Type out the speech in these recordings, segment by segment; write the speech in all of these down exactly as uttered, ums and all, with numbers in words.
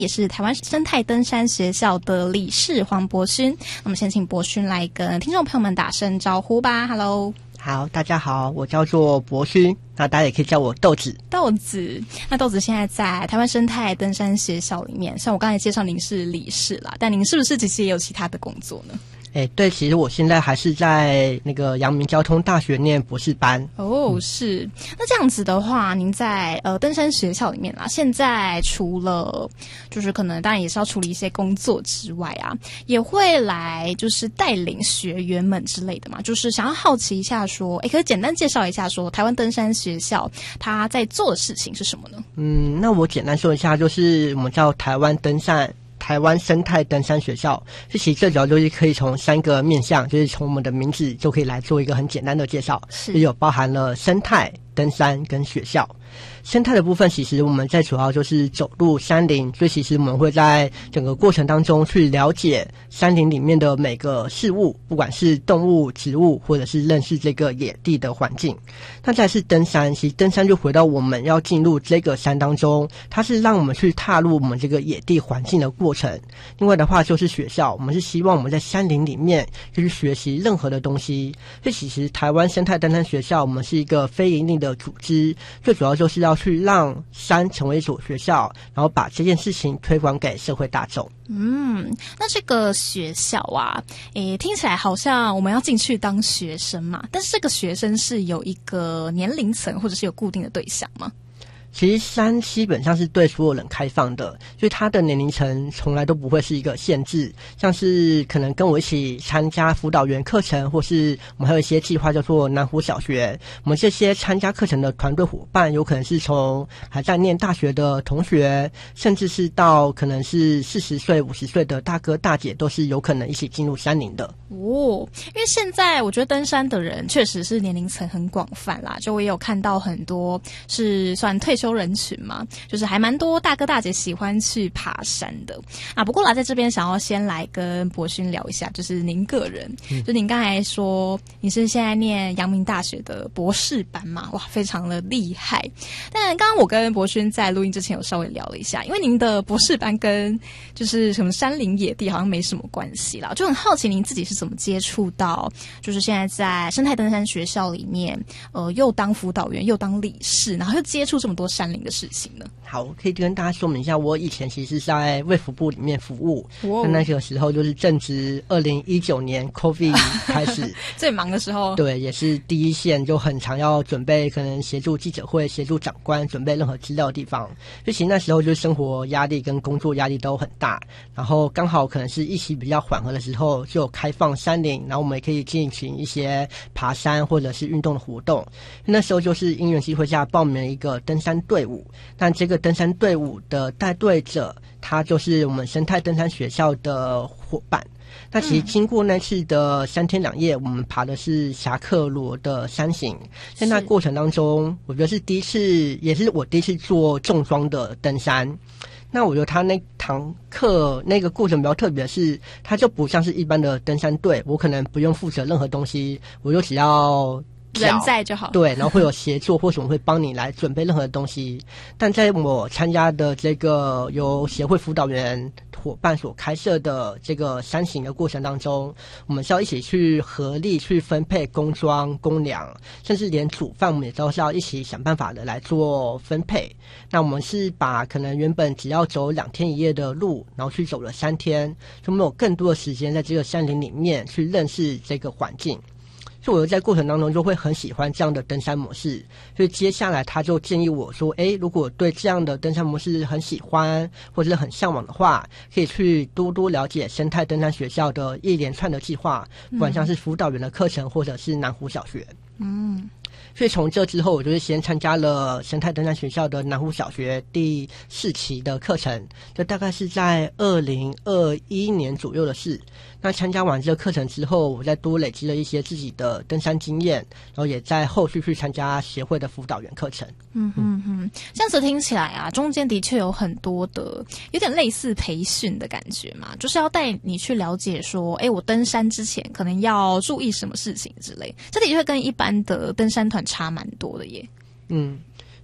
也是台湾生态登山学校的理事黄博勋。那么先请博勋来跟听众朋友们打声招呼吧。 Hello。 好，大家好，我叫做博勋，那大家也可以叫我豆子。 豆子，那豆子现在在台湾生态登山学校里面，像我刚才介绍您是理事啦，但您是不是其实也有其他的工作呢？ 哎，对，其实我现在还是在那个阳明交通大学念博士班。 哦，是。那这样子的话，您在呃登山学校里面啊，现在除了就是可能当然也是要处理一些工作之外啊，也会来就是带领学员们之类的嘛，就是想要好奇一下说，哎，可以简单介绍一下说台湾登山学校它在做的事情是什么呢？ 嗯，那我简单说一下，就是我们叫台湾登山。台湾生态登山学校，这其实最主要就是可以从三个面向，就是从我们的名字就可以来做一个很简单的介绍，也有包含了生态、登山跟学校。生态的部分，其实我们在主要就是走入山林，所以其实我们会在整个过程当中去了解山林里面的每个事物，不管是动物、植物，或者是认识这个野地的环境。那再来是登山，其实登山就回到我们要进入这个山当中，它是让我们去踏入我们这个野地环境的过程。另外的话就是学校，我们是希望我们在山林里面就是学习任何的东西。所以其实台湾生态登山学校，我们是一个非营利的组织，最主要就是要去让山成为一所学校，然后把这件事情推广给社会大众。 嗯，那这个学校啊，诶，听起来好像我们要进去当学生嘛，但是这个学生是有一个年龄层或者是有固定的对象吗？ 其实山基本上是对所有人开放的，所以它的年龄层从来都不会是一个限制。像是可能跟我一起参加辅导员课程，或是我们还有一些计划叫做南湖小学，我们这些参加课程的团队伙伴，有可能是从还在念大学的同学，甚至是到可能是四十岁、五十岁的大哥大姐，都是有可能一起进入山林的。 哦，因为现在我觉得登山的人确实是年龄层很广泛啦，就我也有看到很多是算退休人群嘛，就是还蛮多大哥大姐喜欢去爬山的啊。不过啦，在这边想要先来跟博勋聊一下，就是您个人，嗯、就您刚才说你是现在念阳明大学的博士班嘛，哇，非常的厉害。但刚刚我跟博勋在录音之前有稍微聊了一下，因为您的博士班跟就是什么山林野地好像没什么关系啦，就很好奇您自己是怎么接触到，就是现在在生态登山学校里面，呃，又当辅导员又当理事，然后又接触这么多山林的事情呢？ 好，可以跟大家说明一下，我以前其实是在卫福部里面服务， 哦、 那那个时候就是正值二零一九年 COVID 开始最忙的时候， 对，也是第一线，就很常要准备，可能协助记者会、协助长官准备任何资料的地方。所以其实那时候就生活压力跟工作压力都很大，然后刚好可能是疫情比较缓和的时候，就有开放山林，然后我们也可以进行一些爬山或者是运动的活动。那时候就是因缘机会下报名了一个登山队伍，但这个登山队伍的带队者，他就是我们生态登山学校的伙伴。那其实经过那次的三天两夜，我们爬的是侠客罗的山行，在那过程当中，我觉得是第一次，也是我第一次做重装的登山。那我觉得他那堂课那个过程比较特别的是，他就不像是一般的登山队，我可能不用负责任何东西，我就只要人在就好， 对，然后会有协作或什么会帮你来准备任何东西。但在我参加的这个由协会辅导员伙伴所开设的这个山行的过程当中，我们是要一起去合力去分配工装、公粮，甚至连煮饭我们也都是要一起想办法的来做分配。那我们是把可能原本只要走两天一夜的路，然后去走了三天，就我们有更多的时间在这个山林里面去认识这个环境。所以我在过程当中就会很喜欢这样的登山模式，所以接下来他就建议我说，诶，如果对这样的登山模式很喜欢或者是很向往的话，可以去多多了解生态登山学校的一连串的计划，不管像是辅导员的课程或者是南湖小学。嗯，所以从这之后，我就是先参加了生态登山学校的南湖小学第四期的课程，就大概是在二零二一年左右的事。那参加完这个课程之后，我再多累积了一些自己的登山经验，然后也在后续去参加协会的辅导员课程。 嗯嗯嗯，这样子听起来啊，中间的确有很多的有点类似培训的感觉嘛，就是要带你去了解说，哎，我登山之前可能要注意什么事情之类，这的确跟一般的登山团差蛮多的耶。 嗯。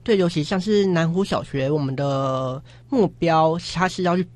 对，尤其像是南湖小学，我们的目标它是要去